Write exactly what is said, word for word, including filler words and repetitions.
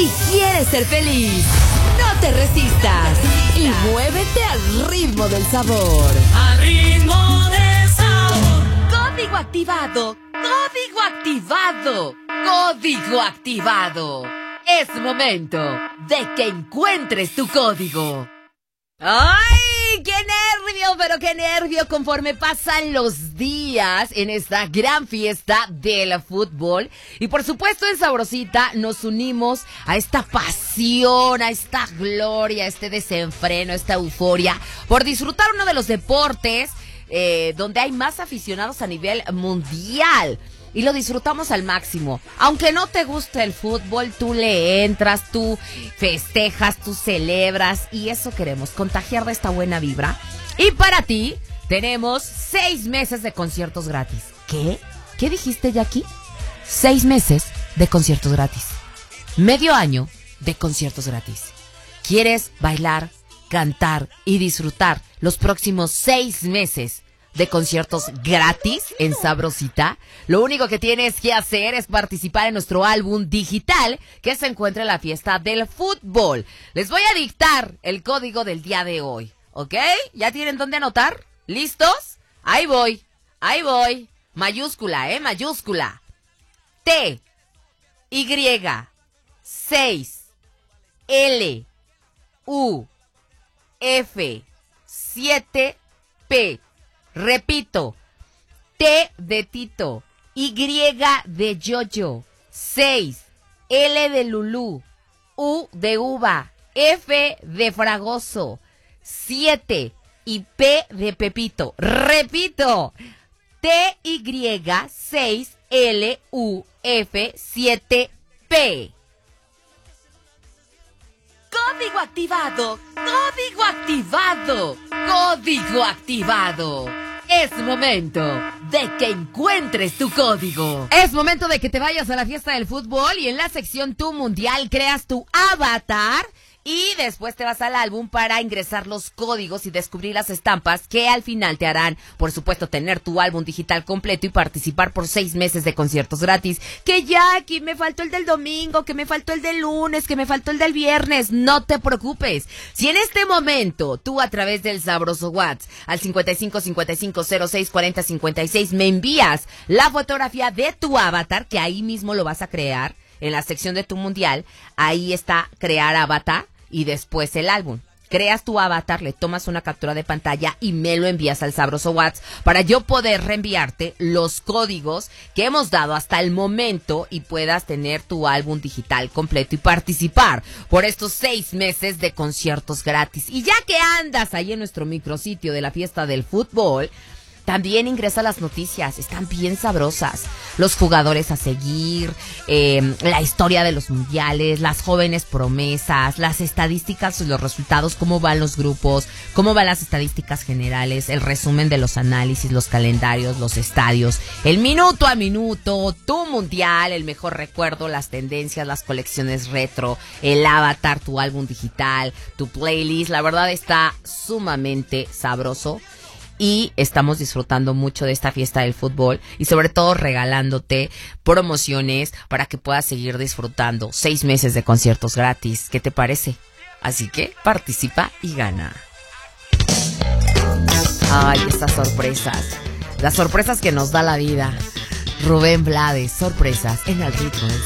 Si quieres ser feliz, no te resistas y muévete al ritmo del sabor. Al ritmo del sabor. Código activado, código activado, código activado. Es momento de que encuentres tu código. ¡Ay! ¡Qué nervio! Pero qué nervio conforme pasan los días en esta gran fiesta del fútbol. Y por supuesto en Sabrosita nos unimos a esta pasión, a esta gloria, a este desenfreno, a esta euforia por disfrutar uno de los deportes eh, donde hay más aficionados a nivel mundial. Y lo disfrutamos al máximo. Aunque no te guste el fútbol, tú le entras, tú festejas, tú celebras. Y eso queremos, contagiar de esta buena vibra. Y para ti, tenemos seis meses de conciertos gratis. ¿Qué? ¿Qué dijiste, Jackie? Seis meses de conciertos gratis. Medio año de conciertos gratis. ¿Quieres bailar, cantar y disfrutar los próximos seis meses de conciertos gratis en Sabrosita? Lo único que tienes que hacer es participar en nuestro álbum digital que se encuentra en la fiesta del fútbol. Les voy a dictar el código del día de hoy, ¿ok? ¿Ya tienen dónde anotar? ¿Listos? Ahí voy, ahí voy. Mayúscula, ¿eh? Mayúscula. T, Y, seis, L, U, F, siete, P. Repito, T de Tito, Y de Yoyo, seis, L de Lulú, U de Uva, F de Fragoso, siete y P de Pepito. Repito, T Y seis L U F siete P. Código activado, código activado, código activado. Es momento de que encuentres tu código. Es momento de que te vayas a la fiesta del fútbol y en la sección Tu Mundial creas tu avatar. Y después te vas al álbum para ingresar los códigos y descubrir las estampas que al final te harán, por supuesto, tener tu álbum digital completo y participar por seis meses de conciertos gratis. Que ya aquí me faltó el del domingo, que me faltó el del lunes, que me faltó el del viernes. No te preocupes. Si en este momento tú a través del sabroso WhatsApp al cincuenta y cinco cincuenta y cinco cero seis cuarenta cincuenta y seis me envías la fotografía de tu avatar, que ahí mismo lo vas a crear en la sección de Tu Mundial. Ahí está crear avatar. Y después el álbum. Creas tu avatar, le tomas una captura de pantalla y me lo envías al sabroso WhatsApp para yo poder reenviarte los códigos que hemos dado hasta el momento y puedas tener tu álbum digital completo y participar por estos seis meses de conciertos gratis. Y ya que andas ahí en nuestro micrositio de la fiesta del fútbol, también ingresa las noticias, están bien sabrosas. Los jugadores a seguir, eh, la historia de los mundiales, las jóvenes promesas, las estadísticas y los resultados, cómo van los grupos, cómo van las estadísticas generales, el resumen de los análisis, los calendarios, los estadios, el minuto a minuto, tu mundial, el mejor recuerdo, las tendencias, las colecciones retro, el avatar, tu álbum digital, tu playlist. La verdad está sumamente sabroso. Y estamos disfrutando mucho de esta fiesta del fútbol y sobre todo regalándote promociones para que puedas seguir disfrutando seis meses de conciertos gratis. ¿Qué te parece? Así que participa y gana. Ay, estas sorpresas. Las sorpresas que nos da la vida. Rubén Blades, sorpresas en el ritmo del